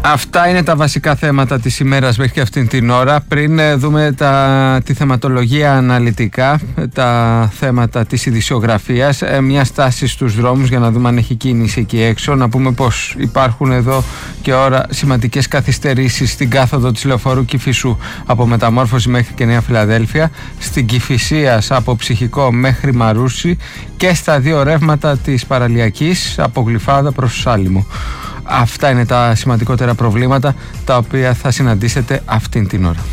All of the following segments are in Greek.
Αυτά είναι τα βασικά θέματα της ημέρας μέχρι και αυτήν την ώρα. Πριν δούμε τη θεματολογία αναλυτικά, τα θέματα της ειδησιογραφίας, μια στάση στους δρόμους για να δούμε αν έχει κίνηση εκεί έξω. Να πούμε πως υπάρχουν εδώ και ώρα σημαντικές καθυστερήσεις στην κάθοδο της λεωφορείου Κηφισού από Μεταμόρφωση μέχρι και Νέα Φιλαδέλφια, στην Κηφισίας από Ψυχικό μέχρι Μαρούσι και στα δύο ρεύματα της Παραλιακής από Γλυφάδα προς Σάλιμο. Αυτά είναι τα σημαντικότερα προβλήματα τα οποία θα συναντήσετε αυτήν την ώρα.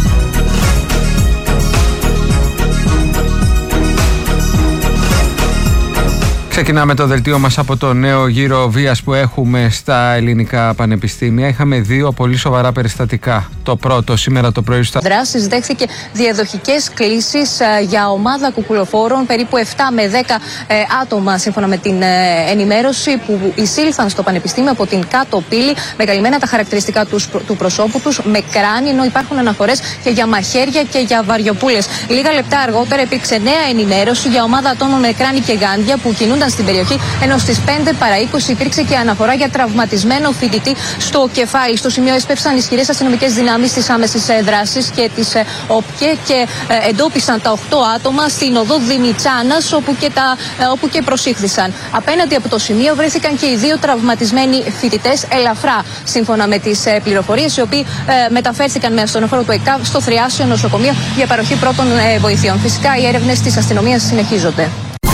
Ξεκινάμε το δελτίο μας από το νέο γύρο βίας που έχουμε στα ελληνικά πανεπιστήμια. Είχαμε δύο πολύ σοβαρά περιστατικά. Το πρώτο σήμερα το πρωί στα δράσεις δέχθηκε διαδοχικές κλήσεις για ομάδα κουκουλοφόρων, περίπου 7 με 10 άτομα σύμφωνα με την ενημέρωση, που εισήλθαν στο πανεπιστήμιο από την κάτω πύλη με καλυμμένα τα χαρακτηριστικά του προσώπου τους, με κράνη, ενώ υπάρχουν αναφορές και για μαχαίρια και για βαριοπούλες. Λίγα λεπτά αργότερα υπήρξε νέα ενημέρωση για ομάδα ατόμων με κράνη και γάντια που κινούνταν στην περιοχή, ενώ στις 5 παρά 20 υπήρξε και αναφορά για τραυματισμένο φοιτητή στο κεφάλι. Στο σημείο έσπευσαν ισχυρές αστυνομικές δυνάμεις της άμεσης δράσης και της ΟΠΚΕ και εντόπισαν τα 8 άτομα στην οδό Δημητσάνας, όπου και προσήχθησαν. Απέναντι από το σημείο βρέθηκαν και οι δύο τραυματισμένοι φοιτητές ελαφρά, σύμφωνα με τις πληροφορίες, οι οποίοι μεταφέρθηκαν με ασθενοφόρο του ΕΚΑΒ στο Θριάσιο νοσοκομείο για παροχή πρώτων βοηθειών. Φυσικά οι έρευνες της αστυνομίας συνεχίζονται.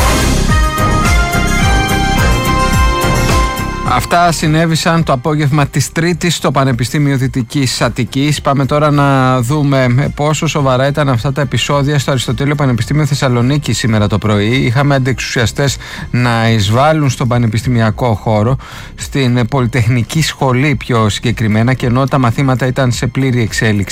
Αυτά συνέβησαν το απόγευμα της Τρίτης στο Πανεπιστήμιο Δυτικής Αττικής. Πάμε τώρα να δούμε πόσο σοβαρά ήταν αυτά τα επεισόδια στο Αριστοτέλειο Πανεπιστήμιο Θεσσαλονίκη σήμερα το πρωί. Είχαμε αντιεξουσιαστές να εισβάλλουν στον πανεπιστημιακό χώρο, στην Πολυτεχνική Σχολή πιο συγκεκριμένα, και ενώ τα μαθήματα ήταν σε πλήρη εξέλιξη.